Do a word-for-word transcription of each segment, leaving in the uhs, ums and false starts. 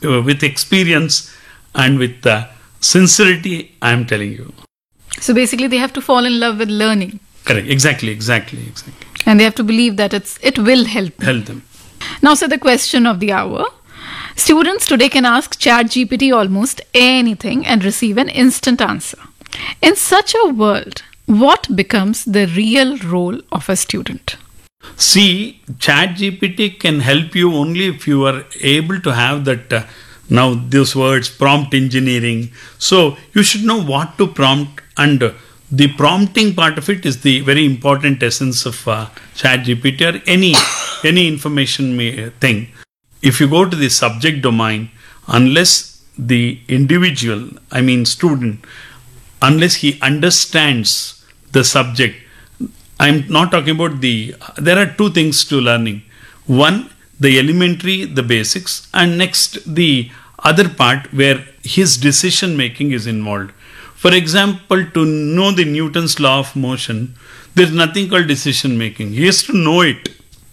uh, with experience and with uh, sincerity, I am telling you. So basically they have to fall in love with learning. Correct. Exactly, exactly, exactly. And they have to believe that it's it will help them. Help them. Now, so the question of the hour. Students today can ask ChatGPT almost anything and receive an instant answer. In such a world, what becomes the real role of a student? See, ChatGPT can help you only if you are able to have that, uh, now those words, prompt engineering. So you should know what to prompt, and uh, the prompting part of it is the very important essence of uh, ChatGPT or any, any information may, thing. If you go to the subject domain, unless the individual, I mean student, unless he understands the subject, I'm not talking about the, there are two things to learning. One, the elementary, the basics, and next the other part where his decision making is involved. For example, to know the Newton's law of motion, there's nothing called decision making. He has to know it.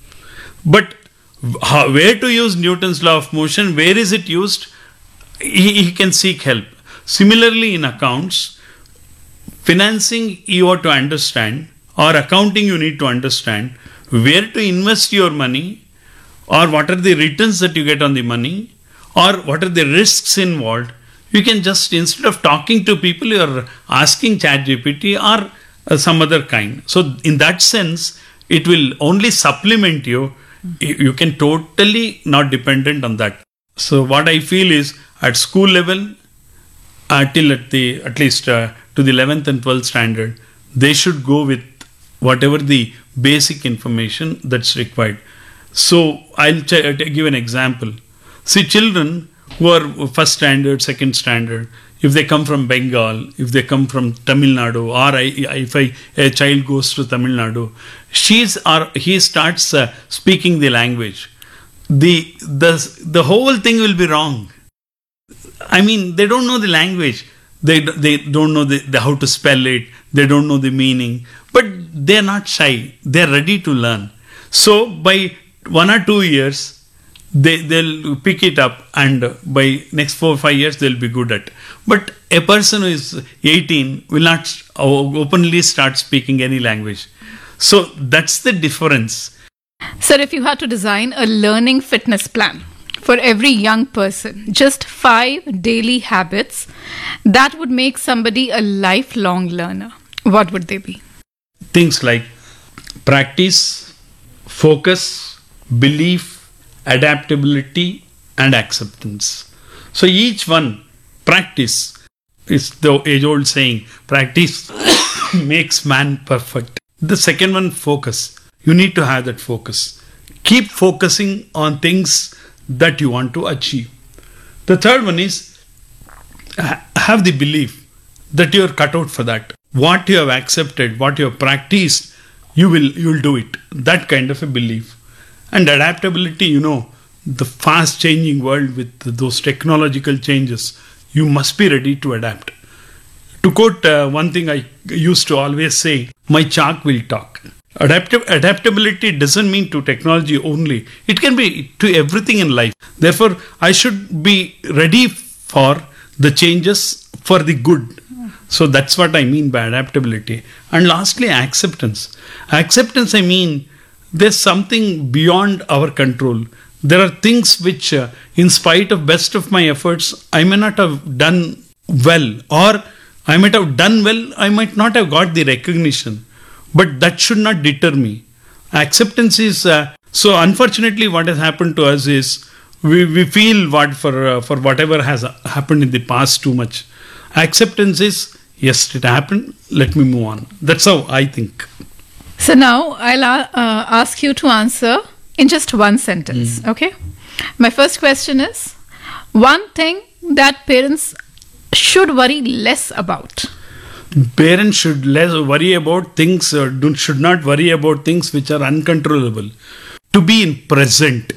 But how, where to use Newton's law of motion, where is it used, he, he can seek help. Similarly, in accounts, financing you ought to understand, or accounting you need to understand, where to invest your money, or what are the returns that you get on the money, or what are the risks involved. You can just, instead of talking to people, you are asking ChatGPT or uh, some other kind. So in that sense, it will only supplement you. You can totally not dependent on that. So what I feel is at school level, uh, till at the at least uh, to the eleventh and twelfth standard, they should go with whatever the basic information that's required. So I'll ch- give an example. See, children who are first standard, second standard, if they come from Bengal, if they come from Tamil Nadu, or I, if I, a child goes to Tamil Nadu, she's or he starts uh, speaking the language, the the the whole thing will be wrong. I mean, they don't know the language. They they don't know the, the how to spell it. They don't know the meaning. But they are not shy. They are ready to learn. So by one or two years, they they'll pick it up, and by next four or five years they'll be good at. But a person who is eighteen will not openly start speaking any language. So that's the difference. Sir, if you had to design a learning fitness plan for every young person, just five daily habits that would make somebody a lifelong learner, what would they be? Things like practice, focus, belief, adaptability, and acceptance. So each one, practice is the age-old saying, practice makes man perfect. The second one, focus. You need to have that focus. Keep focusing on things that you want to achieve. The third one is have the belief that you are cut out for that. What you have accepted, what you have practiced, you will you will do it. That kind of a belief. And adaptability, you know, the fast changing world with those technological changes, you must be ready to adapt. To quote uh, one thing I used to always say, my chalk will talk. Adaptive, adaptability doesn't mean to technology only. It can be to everything in life. Therefore, I should be ready for the changes for the good. So that's what I mean by adaptability. And lastly, acceptance. Acceptance, I mean, there's something beyond our control. There are things which, uh, in spite of best of my efforts, I may not have done well, or I might have done well, I might not have got the recognition. But that should not deter me. Acceptance is, uh, so unfortunately what has happened to us is, we, we feel what for, uh, for whatever has happened in the past too much. Acceptance is, yes, it happened, let me move on. That's how I think. So now I'll uh, ask you to answer in just one sentence, mm. okay? My first question is, one thing that parents should worry less about. Parents should less worry about things, uh, do, should not worry about things which are uncontrollable. To be in present,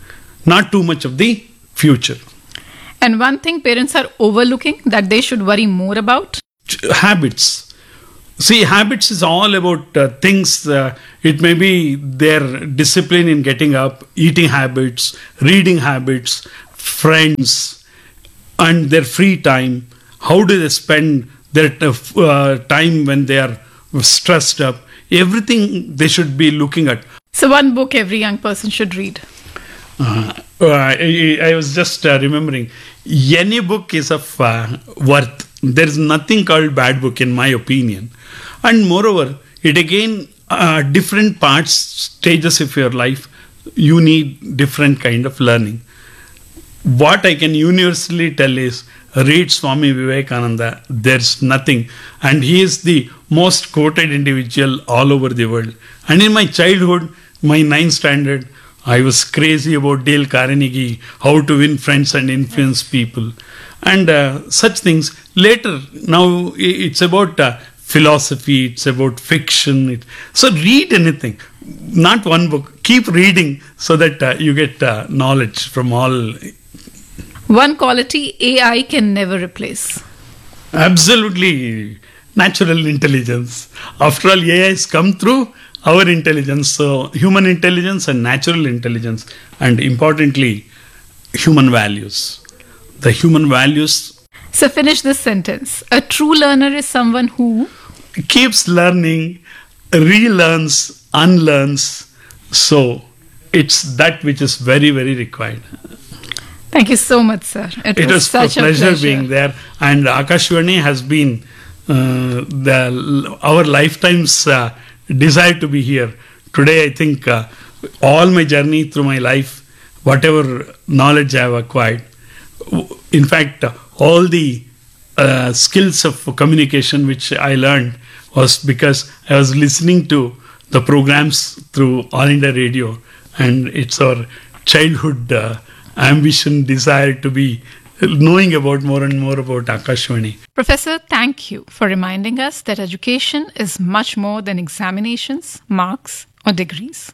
not too much of the future. And one thing parents are overlooking that they should worry more about? Habits. See, habits is all about uh, things, uh, it may be their discipline in getting up, eating habits, reading habits, friends, and their free time. How do they spend their uh, time when they are stressed up? Everything they should be looking at. So, one book every young person should read. Uh, I, I was just uh, remembering, any book is of uh, worth. There is nothing called bad book in my opinion. And moreover, it again, uh, different parts, stages of your life, you need different kind of learning. What I can universally tell is, read Swami Vivekananda. There's nothing. And he is the most quoted individual all over the world. And in my childhood, my ninth standard, I was crazy about Dale Carnegie, how to win friends and influence people, and uh, such things. Later, now it's about uh, philosophy, it's about fiction. It, so read anything, not one book. Keep reading so that uh, you get uh, knowledge from all. One quality A I can never replace. Absolutely, natural intelligence. After all, A I has come through our intelligence, so human intelligence and natural intelligence, and importantly, human values. The human values. So finish this sentence. A true learner is someone who keeps learning, relearns, unlearns. So it's that which is very, very required. Thank you so much, sir. It, it was, was such a pleasure, a pleasure being there. And Akashvani has been uh, the, our lifetime's uh, desire to be here. Today, I think uh, all my journey through my life, whatever knowledge I have acquired, in fact, uh, all the uh, skills of communication which I learned was because I was listening to the programs through All India Radio, and it's our childhood uh, ambition, desire to be knowing about more and more about Akashvani. Professor, thank you for reminding us that education is much more than examinations, marks, or degrees.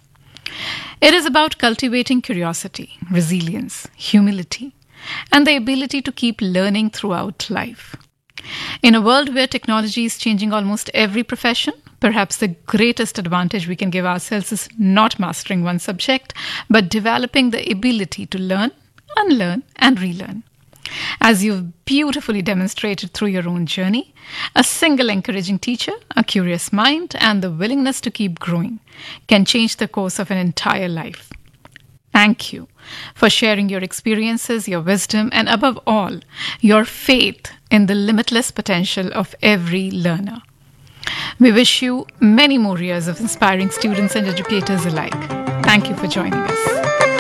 It is about cultivating curiosity, resilience, humility, and the ability to keep learning throughout life. In a world where technology is changing almost every profession, perhaps the greatest advantage we can give ourselves is not mastering one subject, but developing the ability to learn, unlearn, and relearn. As you've beautifully demonstrated through your own journey, a single encouraging teacher, a curious mind, and the willingness to keep growing can change the course of an entire life. Thank you for sharing your experiences, your wisdom, and above all, your faith in the limitless potential of every learner. We wish you many more years of inspiring students and educators alike. Thank you for joining us.